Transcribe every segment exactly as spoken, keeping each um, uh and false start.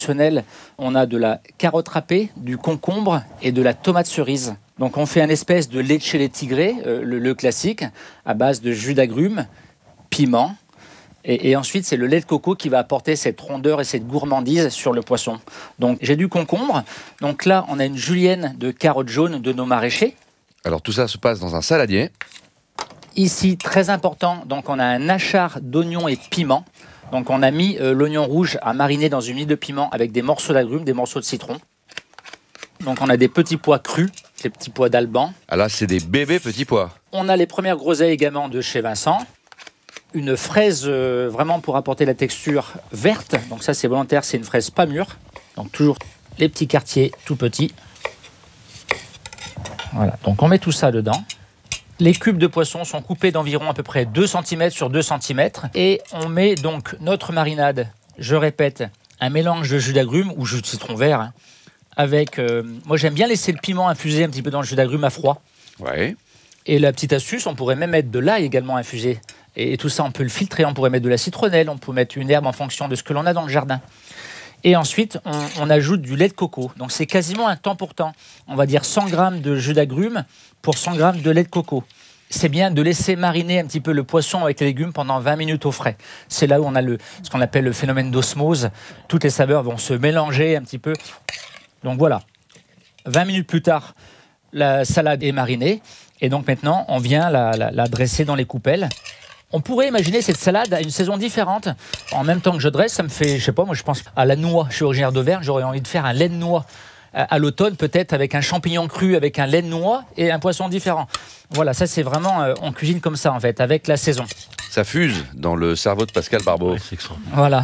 On a de la carotte râpée, du concombre et de la tomate cerise. Donc on fait un espèce de leche tigre, euh, le, le classique, à base de jus d'agrumes, piment. Et, et ensuite, c'est le lait de coco qui va apporter cette rondeur et cette gourmandise sur le poisson. Donc j'ai du concombre. Donc là, on a une julienne de carottes jaunes de nos maraîchers. Alors tout ça se passe dans un saladier. Ici, très important, donc on a un achar d'oignons et piments. Donc on a mis euh, l'oignon rouge à mariner dans une huile de piment avec des morceaux d'agrumes, des morceaux de citron. Donc on a des petits pois crus, ces petits pois d'Alban. Ah là, c'est des bébés petits pois. On a les premières groseilles également de chez Vincent. Une fraise euh, vraiment pour apporter la texture verte. Donc ça c'est volontaire, c'est une fraise pas mûre. Donc toujours les petits quartiers tout petits. Voilà, donc on met tout ça dedans. Les cubes de poisson sont coupés d'environ à peu près deux centimètres sur deux centimètres. Et on met donc notre marinade, je répète, un mélange de jus d'agrumes ou jus de citron vert. Hein, avec, euh, moi j'aime bien laisser le piment infuser un petit peu dans le jus d'agrumes à froid. Ouais. Et la petite astuce, on pourrait même mettre de l'ail également infusé. Et tout ça, on peut le filtrer, on pourrait mettre de la citronnelle, on peut mettre une herbe en fonction de ce que l'on a dans le jardin. Et ensuite, on, on ajoute du lait de coco. Donc c'est quasiment un temps pour temps. On va dire cent grammes de jus d'agrumes pour cent grammes de lait de coco. C'est bien de laisser mariner un petit peu le poisson avec les légumes pendant vingt minutes au frais. C'est là où on a le, ce qu'on appelle le phénomène d'osmose. Toutes les saveurs vont se mélanger un petit peu. Donc voilà, vingt minutes plus tard, la salade est marinée. Et donc maintenant, on vient la, la, la dresser dans les coupelles. On pourrait imaginer cette salade à une saison différente. En même temps que je dresse, ça me fait, je sais pas, moi je pense à la noix. Je suis originaire d'Auvergne, j'aurais envie de faire un lait de noix à l'automne, peut-être avec un champignon cru, avec un lait de noix et un poisson différent. Voilà, ça c'est vraiment, euh, on cuisine comme ça en fait, avec la saison. Ça fuse dans le cerveau de Pascal Barbeau. Ouais, c'est extraordinaire. Voilà.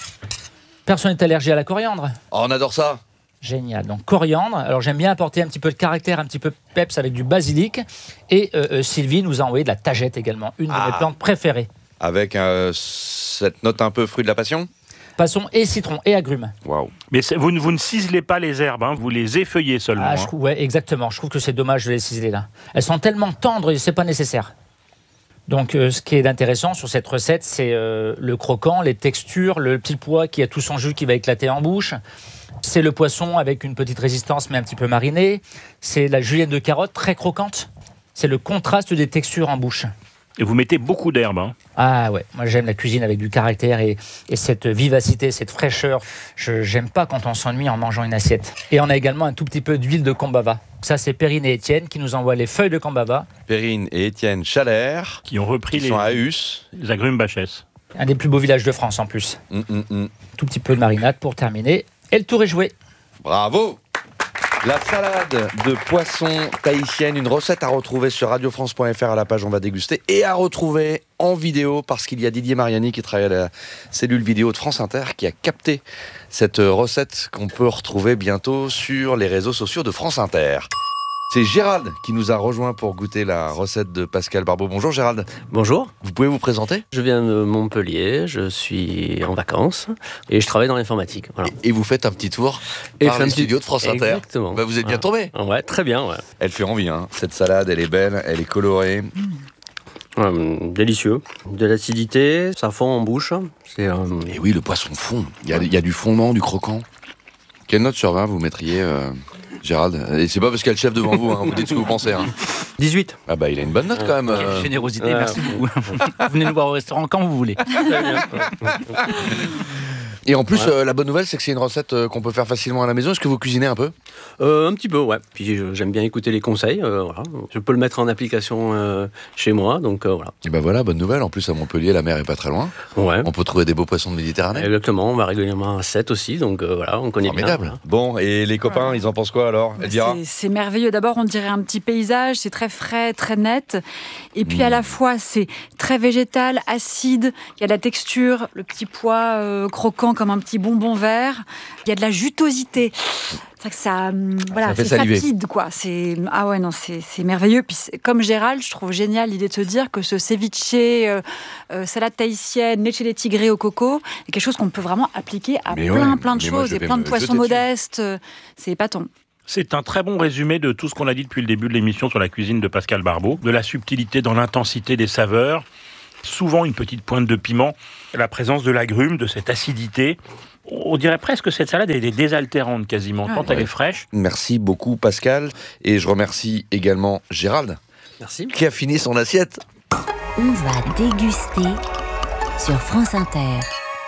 Personne n'est allergique à la coriandre. Oh, on adore ça. Génial. Donc coriandre. Alors j'aime bien apporter un petit peu de caractère, un petit peu de peps avec du basilic. Et euh, euh, Sylvie nous a envoyé de la tagette également, une Ah. de mes plantes préférées. Avec euh, cette note un peu fruit de la passion. Passion et citron et agrumes. Waouh. Mais c'est- vous, ne- vous ne ciselez pas les herbes, hein, vous les effeuillez seulement. Ah, je hein. trouve, ouais, exactement. Je trouve que c'est dommage de les ciseler là. Elles sont tellement tendres et c'est pas nécessaire. Donc, euh, ce qui est intéressant sur cette recette, c'est euh, le croquant, les textures, le petit pois qui a tout son jus qui va éclater en bouche. C'est le poisson avec une petite résistance mais un petit peu mariné. C'est la julienne de carotte très croquante. C'est le contraste des textures en bouche. Et vous mettez beaucoup d'herbes. Hein. Ah ouais, moi j'aime la cuisine avec du caractère et, et cette vivacité, cette fraîcheur. Je j'aime pas quand on s'ennuie en mangeant une assiette. Et on a également un tout petit peu d'huile de combava. Ça c'est Perrine et Étienne qui nous envoient les feuilles de combava. Perrine et Étienne Chalère, Qui ont repris qui les, sont à Hus. les agrumes Bachès. Un des plus beaux villages de France en plus. Hum, hum, hum. Tout petit peu de marinade pour terminer. Et le tour est joué. Bravo. La salade de poisson tahitienne, une recette à retrouver sur radio france point f r à la page On va déguster et à retrouver en vidéo parce qu'il y a Didier Mariani qui travaille à la cellule vidéo de France Inter qui a capté cette recette qu'on peut retrouver bientôt sur les réseaux sociaux de France Inter. C'est Gérald qui nous a rejoint pour goûter la recette de Pascal Barbeau. Bonjour Gérald. Bonjour, Vous pouvez vous présenter ? je viens de Montpellier, je suis en vacances et je travaille dans l'informatique. Voilà. Et vous faites un petit tour Et par fait un les petit- studios de France Inter. Exactement. Bah, vous êtes bien Voilà. tombé. Ouais, très bien. Ouais. Elle fait envie, hein. Cette salade, elle est belle, elle est colorée. Hum, délicieux. De l'acidité, ça fond en bouche. C'est, euh, Et oui, le poisson fond. Il y a, il y a du fondant, du croquant. Quelle note sur vingt vous mettriez, euh, Gérald ? Et c'est pas parce qu'il y a le chef devant vous, hein. Vous dites ce que vous pensez. Hein. dix-huit. Ah bah il a une bonne note quand même. Quelle euh. générosité, ouais. merci beaucoup. Venez nous voir au restaurant quand vous voulez. Et en plus, Ouais. euh, la bonne nouvelle, c'est que c'est une recette euh, qu'on peut faire facilement à la maison. Est-ce que vous cuisinez un peu ? Euh, un petit peu, ouais. Puis je- j'aime bien écouter les conseils. euh, voilà. Je peux le mettre en application euh, chez moi, donc euh, voilà. Et ben voilà, bonne nouvelle. En plus, à Montpellier, la mer est pas très loin. Ouais. On peut trouver des beaux poissons de Méditerranée. Exactement, on va régulièrement à sept aussi, donc euh, voilà, on connaît bien. Formidable. Bon, et les copains, ils en pensent quoi alors ? Elvira ? C'est- C'est merveilleux. D'abord, on dirait un petit paysage, c'est très frais, très net. Et puis, à la fois, c'est très végétal, acide. Il y a de la texture, le petit pois euh, croquant comme un petit bonbon vert. Il y a de la jutosité. C'est vrai que ça, hum, voilà, fait c'est saliver. sapide, quoi. C'est ah ouais, non, c'est c'est merveilleux. Puis, c'est- comme Gérald, je trouve génial l'idée de se dire que ce ceviche, euh, euh, salade tahitienne, leche de tigre au coco, est quelque chose qu'on peut vraiment appliquer à Mais plein, ouais, plein de mais moi, choses je et vais plein de me poissons jeter dessus. modestes. euh, C'est épatant. C'est un très bon résumé de tout ce qu'on a dit depuis le début de l'émission sur la cuisine de Pascal Barbeau. De la subtilité dans l'intensité des saveurs, souvent une petite pointe de piment, la présence de l'agrume, de cette acidité, On dirait presque que cette salade est désaltérante quasiment, tant Ouais. elle est fraîche. Merci beaucoup Pascal, et je remercie également Gérald, Merci. qui a fini son assiette. On va déguster sur France Inter.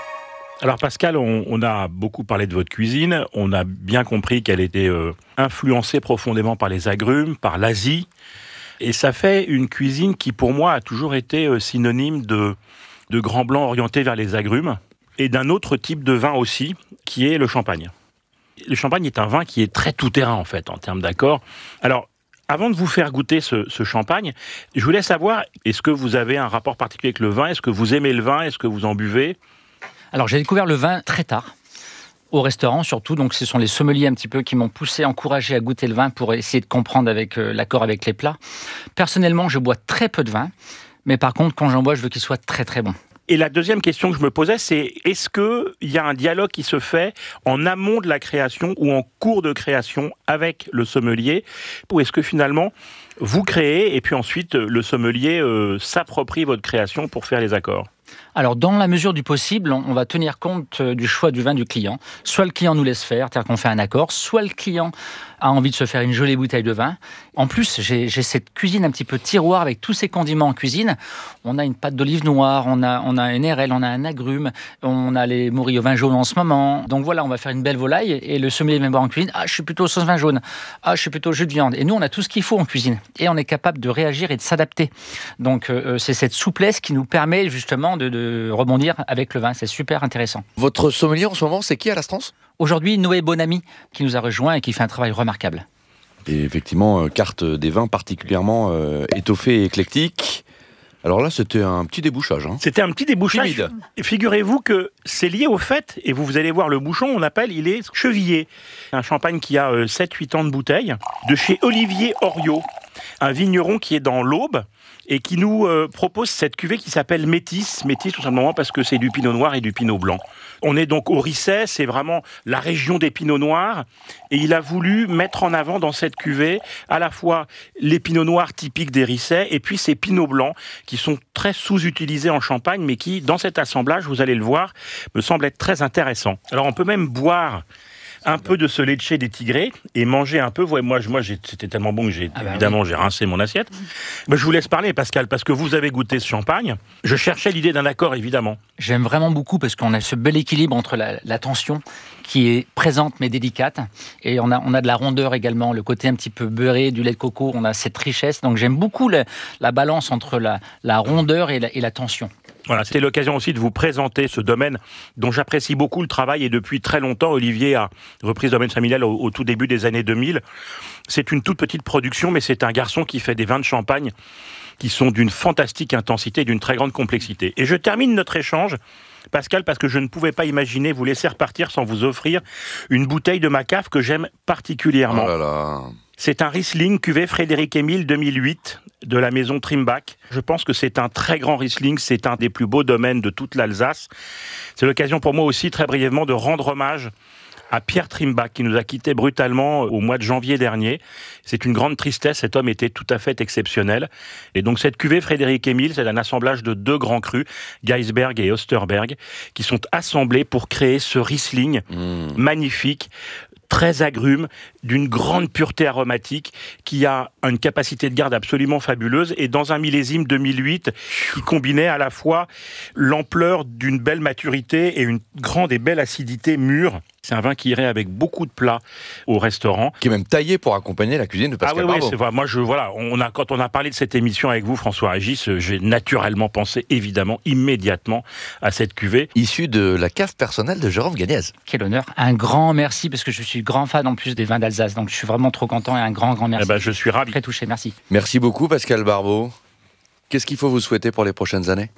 Alors Pascal, on, on a beaucoup parlé de votre cuisine, on a bien compris qu'elle était euh, influencée profondément par les agrumes, par l'Asie, et ça fait une cuisine qui pour moi a toujours été euh, synonyme de, de grands blancs orientés vers les agrumes, et d'un autre type de vin aussi, qui est le champagne. Le champagne est un vin qui est très tout-terrain en fait, en termes d'accords. Alors, avant de vous faire goûter ce, ce champagne, je voulais savoir, est-ce que vous avez un rapport particulier avec le vin? Est-ce que vous aimez le vin? Est-ce que vous en buvez? Alors j'ai découvert le vin très tard, au restaurant surtout, donc ce sont les sommeliers un petit peu qui m'ont poussé, encouragé à goûter le vin pour essayer de comprendre avec euh, l'accord avec les plats. Personnellement, je bois très peu de vin, mais par contre, quand j'en bois, je veux qu'il soit très très bon. Et la deuxième question que je me posais, c'est est-ce qu'il y a un dialogue qui se fait en amont de la création ou en cours de création avec le sommelier? Ou est-ce que finalement, vous créez et puis ensuite le sommelier euh, s'approprie votre création pour faire les accords? Alors, dans la mesure du possible, on va tenir compte du choix du vin du client. Soit le client nous laisse faire, c'est-à-dire qu'on fait un accord, soit le client a envie de se faire une jolie bouteille de vin. En plus, j'ai, j'ai cette cuisine un petit peu tiroir avec tous ces condiments en cuisine. On a une pâte d'olive noire, on a, on a un R L, on a un agrume, on a les morilles au vin jaune en ce moment. Donc voilà, on va faire une belle volaille et le sommelier vient boire en cuisine. Ah, je suis plutôt sauce vin jaune. Ah, je suis plutôt jus de viande. Et nous, on a tout ce qu'il faut en cuisine. Et on est capable de réagir et de s'adapter. Donc euh, c'est cette souplesse qui nous permet justement de, de rebondir avec le vin. C'est super intéressant. Votre sommelier en ce moment, c'est qui à l'Astrance? Aujourd'hui, Noé Bonamy qui nous a rejoint et qui fait un travail remarquable. Et effectivement, euh, carte des vins particulièrement euh, étoffée et éclectique. Alors là, c'était un petit débouchage. Hein. C'était un petit débouchage. Timide. Et figurez-vous que c'est lié au fait, et vous, vous allez voir le bouchon, on appelle, il est chevillé. Un champagne qui a euh, sept huit ans de bouteille, de chez Olivier Oriot, un vigneron qui est dans l'Aube, et qui nous euh, propose cette cuvée qui s'appelle Métis. Métis tout simplement parce que c'est du pinot noir et du pinot blanc. On est donc au Risset, c'est vraiment la région des pinots noirs, et il a voulu mettre en avant dans cette cuvée à la fois les pinots noirs typiques des Rissets, et puis ces pinots blancs qui sont très sous-utilisés en Champagne, mais qui, dans cet assemblage, vous allez le voir, me semblent être très intéressants. Alors on peut même boire un peu de ce leche des Tigrés et manger un peu. Ouais, moi, moi j'ai, c'était tellement bon que j'ai, Ah bah évidemment, oui. j'ai rincé mon assiette. Mais je vous laisse parler, Pascal, parce que vous avez goûté ce champagne. Je cherchais l'idée d'un accord, évidemment. J'aime vraiment beaucoup parce qu'on a ce bel équilibre entre la, la tension qui est présente mais délicate, et on a, on a de la rondeur également, le côté un petit peu beurré du lait de coco, on a cette richesse. Donc j'aime beaucoup la, la balance entre la, la rondeur et la, et la tension. Voilà, c'était l'occasion aussi de vous présenter ce domaine dont j'apprécie beaucoup le travail, et depuis très longtemps, Olivier a repris ce domaine familial au, au tout début des années deux mille. C'est une toute petite production, mais c'est un garçon qui fait des vins de champagne qui sont d'une fantastique intensité et d'une très grande complexité. Et je termine notre échange, Pascal, parce que je ne pouvais pas imaginer vous laisser repartir sans vous offrir une bouteille de ma cave que j'aime particulièrement. Oh là là. C'est un Riesling cuvée Frédéric-Émile deux mille huit de la maison Trimbach. Je pense que c'est un très grand Riesling, c'est un des plus beaux domaines de toute l'Alsace. C'est l'occasion pour moi aussi, très brièvement, de rendre hommage à Pierre Trimbach, qui nous a quittés brutalement au mois de janvier dernier. C'est une grande tristesse, cet homme était tout à fait exceptionnel. Et donc cette cuvée Frédéric-Émile, c'est un assemblage de deux grands crus, Geisberg et Osterberg, qui sont assemblés pour créer ce Riesling Mmh. magnifique, très agrume, d'une grande pureté aromatique, qui a une capacité de garde absolument fabuleuse, et dans un millésime deux mille huit qui combinait à la fois l'ampleur d'une belle maturité et une grande et belle acidité mûre. C'est un vin qui irait avec beaucoup de plats au restaurant. Qui est même taillé pour accompagner la cuisine de Pascal Ah oui, oui, Barbeau. c'est vrai. Moi, je, voilà, on a, quand on a parlé de cette émission avec vous, François Régis, j'ai naturellement pensé, évidemment, immédiatement à cette cuvée. Issu de la cave personnelle de Jérôme Gagnez. Quel honneur. Un grand merci, parce que je suis grand fan en plus des vins d'Alsace, donc je suis vraiment trop content, et un grand, grand merci. Eh ben, je suis ravi. Très touché, merci. Merci beaucoup Pascal Barbeau. Qu'est-ce qu'il faut vous souhaiter pour les prochaines années?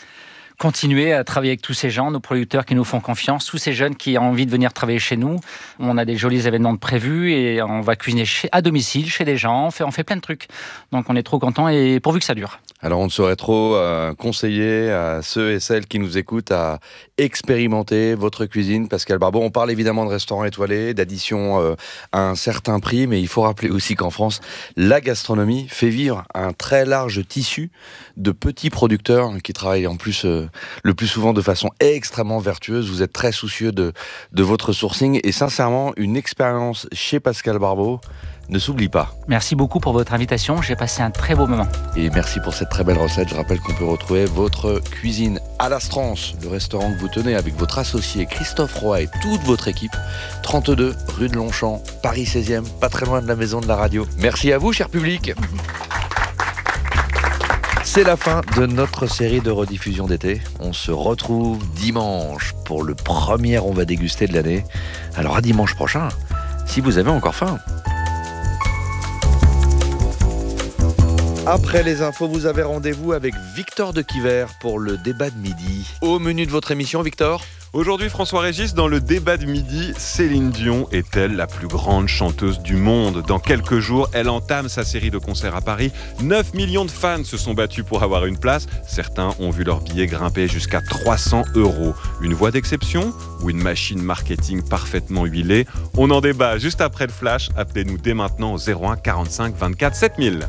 Continuer à travailler avec tous ces gens, nos producteurs qui nous font confiance, tous ces jeunes qui ont envie de venir travailler chez nous. On a des jolis événements de prévus et on va cuisiner chez, à domicile, chez des gens, on fait, on fait plein de trucs. Donc on est trop contents, et pourvu que ça dure. Alors on ne saurait trop euh, conseiller à ceux et celles qui nous écoutent à expérimenter votre cuisine, Pascal Barbeau. On parle évidemment de restaurants étoilés, d'addition euh, à un certain prix, mais il faut rappeler aussi qu'en France, la gastronomie fait vivre un très large tissu de petits producteurs qui travaillent en plus euh, le plus souvent de façon extrêmement vertueuse. Vous êtes très soucieux de, de votre sourcing et sincèrement, une expérience chez Pascal Barbeau ne s'oublie pas. Merci beaucoup pour votre invitation, j'ai passé un très beau moment. Et merci pour cette très belle recette. Je rappelle qu'on peut retrouver votre cuisine à l'Astrance, le restaurant que vous tenez avec votre associé Christophe Roy et toute votre équipe, trente-deux rue de Longchamp, Paris seizième, pas très loin de la maison de la radio. Merci à vous, cher public. C'est la fin de notre série de rediffusion d'été. On se retrouve dimanche pour le premier On va déguster de l'année. Alors à dimanche prochain, si vous avez encore faim. Après les infos, vous avez rendez-vous avec Victor de Quiver pour le débat de midi. Au menu de votre émission, Victor ? Aujourd'hui, François-Régis, dans le débat de midi, Céline Dion est-elle la plus grande chanteuse du monde ? Dans quelques jours, elle entame sa série de concerts à Paris. neuf millions de fans se sont battus pour avoir une place. Certains ont vu leur billet grimper jusqu'à trois cents euros. Une voix d'exception ou une machine marketing parfaitement huilée ? On en débat juste après le flash. Appelez-nous dès maintenant au zéro un quarante-cinq vingt-quatre sept mille.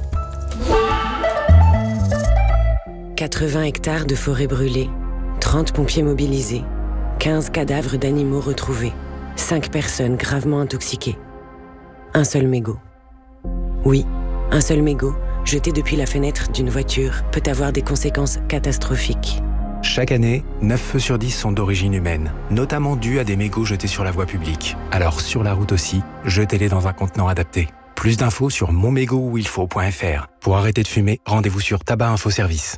quatre-vingts hectares de forêt brûlée, trente pompiers mobilisés, quinze cadavres d'animaux retrouvés, cinq personnes gravement intoxiquées. Un seul mégot. Oui, un seul mégot, jeté depuis la fenêtre d'une voiture, peut avoir des conséquences catastrophiques. Chaque année, neuf feux sur dix sont d'origine humaine, notamment dus à des mégots jetés sur la voie publique. Alors sur la route aussi, jetez-les dans un contenant adapté. Plus d'infos sur mon mégot où il faut point f r. Pour arrêter de fumer, rendez-vous sur Tabac Info Service.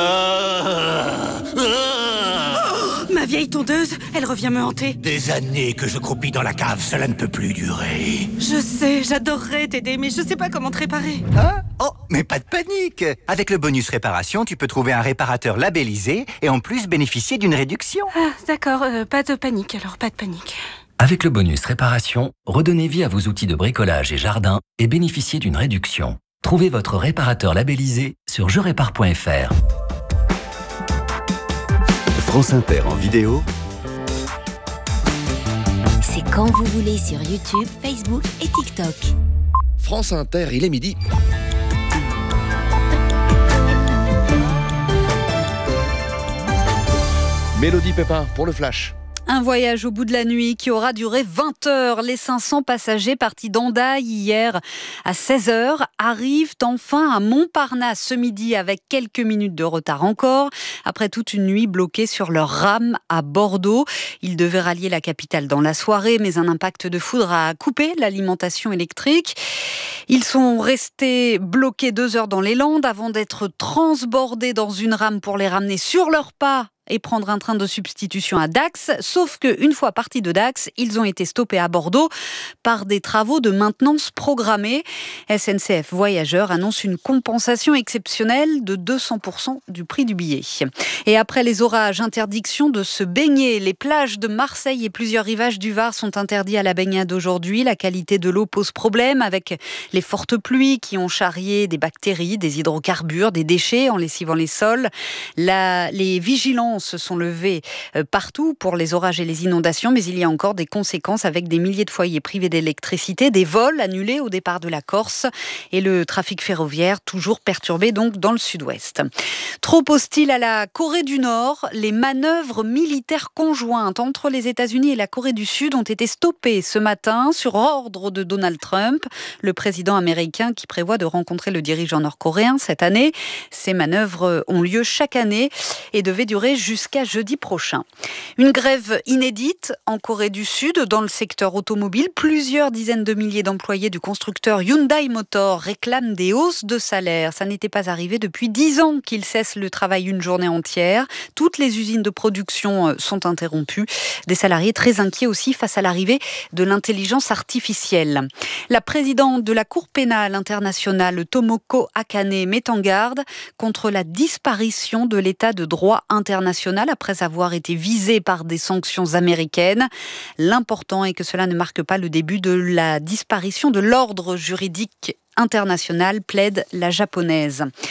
Ma vieille tondeuse, elle revient me hanter. Des années que je croupis dans la cave, cela ne peut plus durer. Je sais, j'adorerais t'aider, mais je sais pas comment te réparer. Hein ? Oh, mais pas de panique. Avec le bonus réparation, tu peux trouver un réparateur labellisé et en plus bénéficier d'une réduction. Ah, d'accord, euh, pas de panique alors, pas de panique. Avec le bonus réparation, redonnez vie à vos outils de bricolage et jardin et bénéficiez d'une réduction. Trouvez votre réparateur labellisé sur je répare point f r. France Inter en vidéo. C'est quand vous voulez sur YouTube, Facebook et TikTok. France Inter, il est midi. Mélodie Pépin pour le Flash. Un voyage au bout de la nuit qui aura duré vingt heures. Les cinq cents passagers partis d'Hendaye hier à seize heures arrivent enfin à Montparnasse ce midi avec quelques minutes de retard encore. Après toute une nuit bloquée sur leur rame à Bordeaux. Ils devaient rallier la capitale dans la soirée, mais un impact de foudre a coupé l'alimentation électrique. Ils sont restés bloqués deux heures dans les Landes avant d'être transbordés dans une rame pour les ramener sur leurs pas et prendre un train de substitution à Dax. Sauf qu'une fois partis de Dax, ils ont été stoppés à Bordeaux par des travaux de maintenance programmés. S N C F Voyageurs annonce une compensation exceptionnelle de deux cents pour cent du prix du billet. Et après les orages, interdiction de se baigner. Les plages de Marseille et plusieurs rivages du Var sont interdits à la baignade aujourd'hui. La qualité de l'eau pose problème avec les fortes pluies qui ont charrié des bactéries, des hydrocarbures, des déchets en lessivant les sols. La, les vigilances se sont levés partout pour les orages et les inondations, mais il y a encore des conséquences avec des milliers de foyers privés d'électricité, des vols annulés au départ de la Corse et le trafic ferroviaire toujours perturbé donc dans le sud-ouest. Trop hostile à la Corée du Nord, les manœuvres militaires conjointes entre les États-Unis et la Corée du Sud ont été stoppées ce matin sur ordre de Donald Trump, le président américain qui prévoit de rencontrer le dirigeant nord-coréen cette année. Ces manœuvres ont lieu chaque année et devaient durer jusqu'à jeudi prochain. Une grève inédite en Corée du Sud dans le secteur automobile. Plusieurs dizaines de milliers d'employés du constructeur Hyundai Motor réclament des hausses de salaire. Ça n'était pas arrivé depuis dix ans qu'ils cessent le travail une journée entière. Toutes les usines de production sont interrompues. Des salariés très inquiets aussi face à l'arrivée de l'intelligence artificielle. La présidente de la Cour pénale internationale, Tomoko Akane, met en garde contre la disparition de l'état de droit international après avoir été visé par des sanctions américaines. L'important est que cela ne marque pas le début de la disparition de l'ordre juridique international, plaide la japonaise.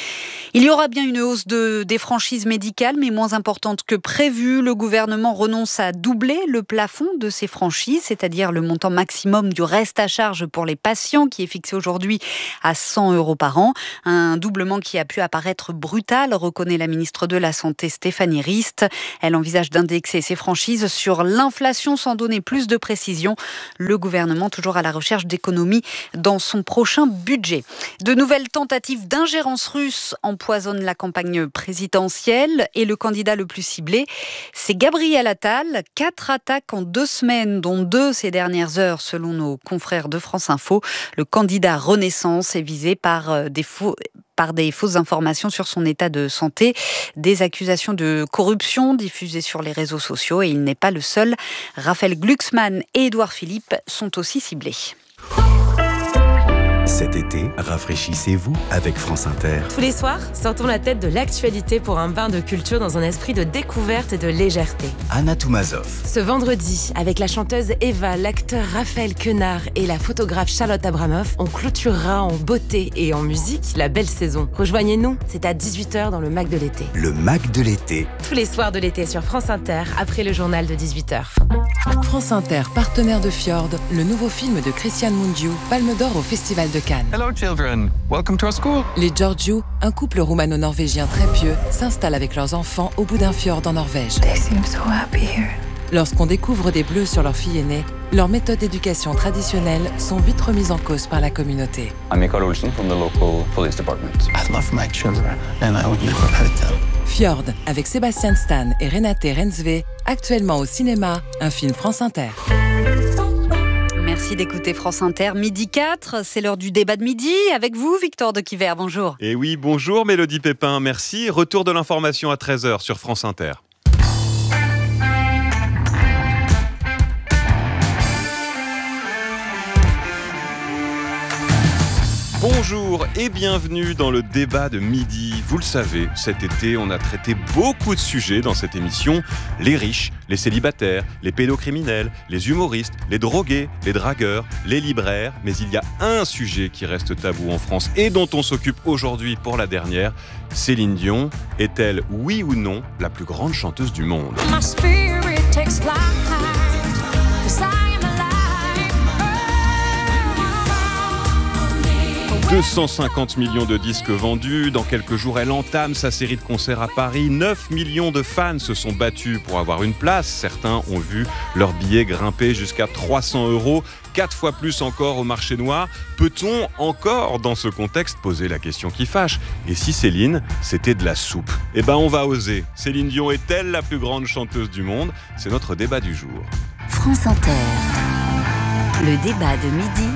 Il y aura bien une hausse de, des franchises médicales, mais moins importante que prévu. Le gouvernement renonce à doubler le plafond de ces franchises, c'est-à-dire le montant maximum du reste à charge pour les patients, qui est fixé aujourd'hui à cent euros par an. Un doublement qui a pu apparaître brutal, reconnaît la ministre de la Santé Stéphanie Rist. Elle envisage d'indexer ces franchises sur l'inflation sans donner plus de précision. Le gouvernement toujours à la recherche d'économies dans son prochain budget. De nouvelles tentatives d'ingérence russe empoisonnent la campagne présidentielle et le candidat le plus ciblé, c'est Gabriel Attal. Quatre attaques en deux semaines, dont deux ces dernières heures selon nos confrères de France Info. Le candidat Renaissance est visé par des faux... par des fausses informations sur son état de santé, des accusations de corruption diffusées sur les réseaux sociaux, et il n'est pas le seul. Raphaël Glucksmann et Édouard Philippe sont aussi ciblés. Cet été, rafraîchissez-vous avec France Inter. Tous les soirs, sortons la tête de l'actualité pour un bain de culture dans un esprit de découverte et de légèreté. Anna Toumazov. Ce vendredi, avec la chanteuse Eva, l'acteur Raphaël Quenard et la photographe Charlotte Abramoff, on clôturera en beauté et en musique la belle saison. Rejoignez-nous, c'est à dix-huit heures dans le Mac de l'été. Le Mac de l'été. Tous les soirs de l'été sur France Inter, après le journal de dix-huit heures. France Inter, partenaire de Fjord, le nouveau film de Christian Mungiu, Palme d'Or au Festival de Cannes. Hello children, welcome to our school. Les Giorgio, un couple roumano-norvégien très pieux, s'installent avec leurs enfants au bout d'un fjord en Norvège. They seem so happy here. Lorsqu'on découvre des bleus sur leur fille aînée, leurs méthodes d'éducation traditionnelles sont vite remises en cause par la communauté. I'm Mikael Olsen from the local police department. I love my children and I would never hurt them. Fjord, avec Sébastien Stan et Renate Rensve, actuellement au cinéma, un film France Inter. Merci d'écouter France Inter. Midi quatre, c'est l'heure du débat de midi. Avec vous, Victor de Quiver, bonjour. Et oui, bonjour Mélodie Pépin, merci. Retour de l'information à treize heures sur France Inter. Bonjour et bienvenue dans le débat de midi. Vous le savez, cet été, on a traité beaucoup de sujets dans cette émission. Les riches, les célibataires, les pédocriminels, les humoristes, les drogués, les dragueurs, les libraires. Mais il y a un sujet qui reste tabou en France et dont on s'occupe aujourd'hui pour la dernière. Céline Dion est-elle, oui ou non, la plus grande chanteuse du monde ? My spirit takes flight, 'cause I am alive. deux cent cinquante millions de disques vendus. Dans quelques jours, elle entame sa série de concerts à Paris. neuf millions de fans se sont battus pour avoir une place. Certains ont vu leurs billets grimper jusqu'à trois cents euros. Quatre fois plus encore au marché noir. Peut-on encore, dans ce contexte, poser la question qui fâche ? Et si Céline, c'était de la soupe ? Eh ben, on va oser. Céline Dion est-elle la plus grande chanteuse du monde ? C'est notre débat du jour. France Inter. Le débat de midi.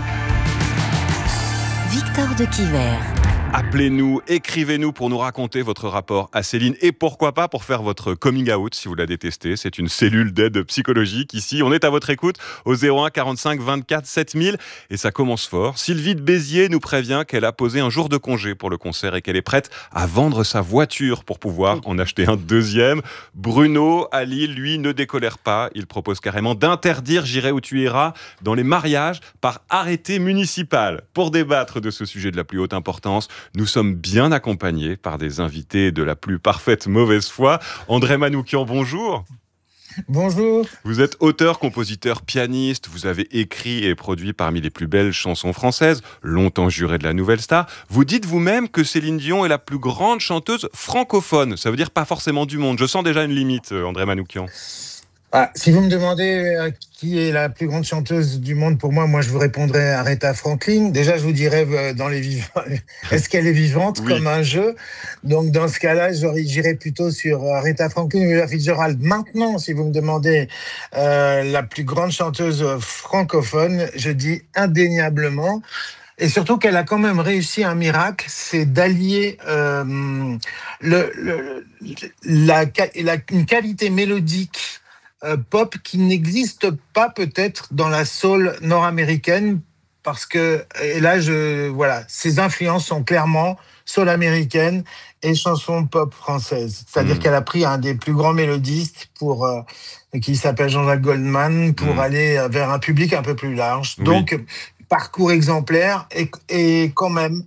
Victor de Quiver. Appelez-nous, écrivez-nous pour nous raconter votre rapport à Céline et pourquoi pas pour faire votre coming out si vous la détestez. C'est une cellule d'aide psychologique ici. On est à votre écoute au zéro un quarante-cinq vingt-quatre sept mille et ça commence fort. Sylvie de Béziers nous prévient qu'elle a posé un jour de congé pour le concert et qu'elle est prête à vendre sa voiture pour pouvoir en acheter un deuxième. Bruno, à Lille, lui, ne décolère pas. Il propose carrément d'interdire J'irai où tu iras dans les mariages par arrêté municipal. Pour débattre de ce sujet de la plus haute importance, nous sommes bien accompagnés par des invités de la plus parfaite mauvaise foi. André Manoukian, bonjour. Bonjour. Vous êtes auteur, compositeur, pianiste. Vous avez écrit et produit parmi les plus belles chansons françaises, longtemps juré de la nouvelle star. Vous dites vous-même que Céline Dion est la plus grande chanteuse francophone. Ça veut dire pas forcément du monde. Je sens déjà une limite, André Manoukian. Ah, si vous me demandez euh, qui est la plus grande chanteuse du monde pour moi, moi je vous répondrais Aretha Franklin. Déjà, je vous dirais euh, dans les vivants, est-ce qu'elle est vivante oui. comme un jeu ? Donc dans ce cas-là, j'irais plutôt sur Aretha Franklin ou Ella Fitzgerald. Maintenant, si vous me demandez euh, la plus grande chanteuse francophone, je dis indéniablement. Et surtout qu'elle a quand même réussi un miracle, c'est d'allier euh, le, le, la, la, une qualité mélodique Euh, pop qui n'existe pas peut-être dans la soul nord-américaine parce que et là je voilà ses influences sont clairement soul américaine et chansons pop françaises. C'est-à-dire mmh. qu'elle a pris un des plus grands mélodistes pour euh, qui s'appelle Jean-Jacques Goldman pour mmh. aller vers un public un peu plus large. Oui. Donc parcours exemplaire et, et quand même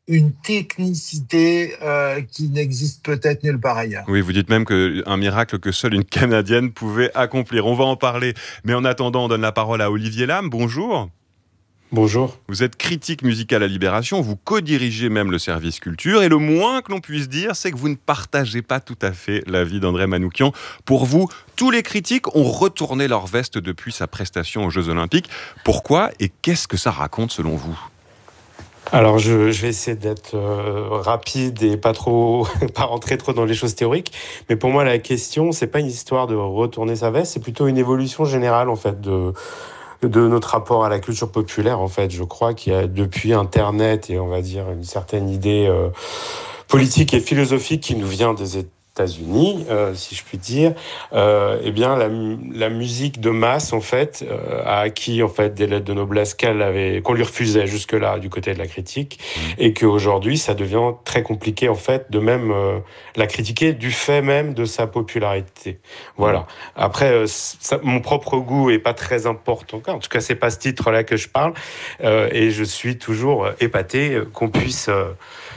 une technicité euh, qui n'existe peut-être nulle part ailleurs. Oui, vous dites même qu'un miracle que seule une Canadienne pouvait accomplir. On va en parler. Mais en attendant, on donne la parole à Olivier Lam. Bonjour. Bonjour. Vous êtes critique musical à Libération, vous co-dirigez même le service culture, et le moins que l'on puisse dire, c'est que vous ne partagez pas tout à fait l'avis d'André Manoukian. Pour vous, tous les critiques ont retourné leur veste depuis sa prestation aux Jeux Olympiques. Pourquoi et qu'est-ce que ça raconte selon vous ? Alors, je, je vais essayer d'être euh, rapide et pas trop, pas rentrer trop dans les choses théoriques. Mais pour moi, la question, c'est pas une histoire de retourner sa veste, c'est plutôt une évolution générale, en fait, de... de notre rapport à la culture populaire, en fait. Je crois qu'il y a depuis Internet et on va dire une certaine idée euh, politique et philosophique qui nous vient des États-Unis, euh, si je puis dire, euh, eh bien la, la musique de masse, en fait, euh, a acquis en fait des lettres de noblesse qu'elle avait, qu'on lui refusait jusque-là du côté de la critique, mmh. et qu'aujourd'hui ça devient très compliqué en fait de même euh, la critiquer du fait même de sa popularité. Voilà. Mmh. Après, euh, ça, mon propre goût est pas très important. En tout cas, c'est pas ce titre-là que je parle, euh, et je suis toujours épaté qu'on puisse euh,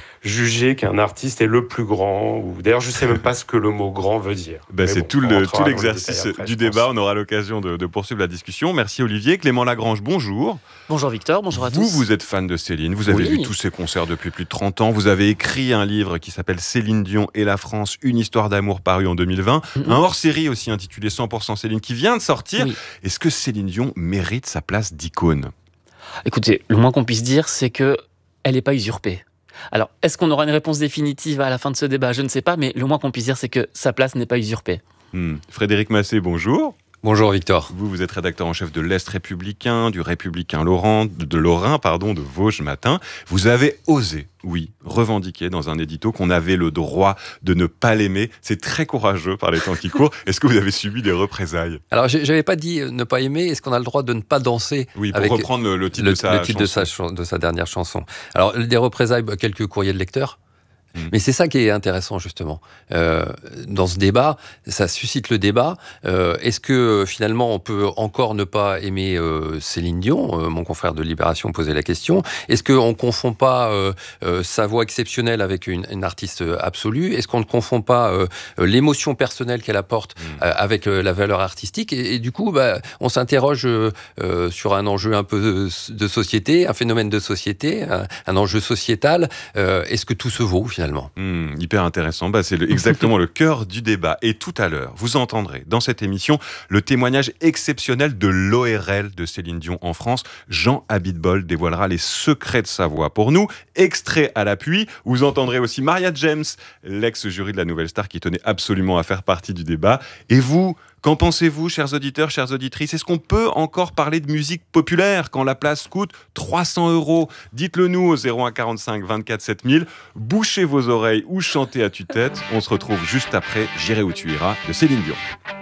juger qu'un artiste est le plus grand, ou d'ailleurs je ne sais même pas ce que le mot grand veut dire. Ben c'est bon, tout, le, tout l'exercice après, du débat, on aura l'occasion de, de poursuivre la discussion. Merci Olivier. Clément Lagrange, bonjour. Bonjour Victor, bonjour à tous. Vous, vous êtes fan de Céline, vous avez oui. vu tous ses concerts depuis plus de trente ans, vous avez écrit un livre qui s'appelle Céline Dion et la France, une histoire d'amour paru en deux mille vingt, mm-hmm. un hors-série aussi intitulé cent pour cent Céline qui vient de sortir. Oui. Est-ce que Céline Dion mérite sa place d'icône ? Écoutez, le moins qu'on puisse dire, c'est qu'elle n'est pas usurpée. Alors, est-ce qu'on aura une réponse définitive à la fin de ce débat ? Je ne sais pas, mais le moins qu'on puisse dire, c'est que sa place n'est pas usurpée. Hmm. Frédéric Massé, bonjour. Bonjour Victor. Vous, vous êtes rédacteur en chef de l'Est républicain, du Républicain Lorrain, de Lorrain, pardon, de Vosges Matin. Vous avez osé, oui, revendiquer dans un édito qu'on avait le droit de ne pas l'aimer. C'est très courageux par les temps qui courent. Est-ce que vous avez subi des représailles ? Alors, j'avais pas dit ne pas aimer. Est-ce qu'on a le droit de ne pas danser ? Oui, pour avec reprendre le, le titre, le, de, sa le titre de, sa, de sa dernière chanson. Alors, des représailles, quelques courriers de lecteurs. Mais c'est ça qui est intéressant, justement. Euh, dans ce débat, ça suscite le débat. Euh, est-ce que, finalement, on peut encore ne pas aimer euh, Céline Dion ? euh, Mon confrère de Libération posait la question. Est-ce qu'on ne confond pas euh, euh, sa voix exceptionnelle avec une, une artiste absolue ? Est-ce qu'on ne confond pas euh, l'émotion personnelle qu'elle apporte euh, avec euh, la valeur artistique ? et, et du coup, bah, on s'interroge euh, euh, sur un enjeu un peu de, de société, un phénomène de société, un, un enjeu sociétal. Euh, est-ce que tout se vaut, finalement ? Mmh, hyper intéressant, bah, c'est le, exactement le cœur du débat. Et tout à l'heure, vous entendrez dans cette émission le témoignage exceptionnel de l'O R L de Céline Dion en France. Jean Abitbol dévoilera les secrets de sa voix pour nous. Extrait à l'appui, vous entendrez aussi Maria James, l'ex-jury de la Nouvelle Star qui tenait absolument à faire partie du débat. Et vous, qu'en pensez-vous, chers auditeurs, chères auditrices ? Est-ce qu'on peut encore parler de musique populaire quand la place coûte trois cents euros ? Dites-le nous au zéro un quarante-cinq vingt-quatre sept mille. Bouchez vos oreilles ou chantez à tue-tête. On se retrouve juste après J'irai où tu iras de Céline Dion.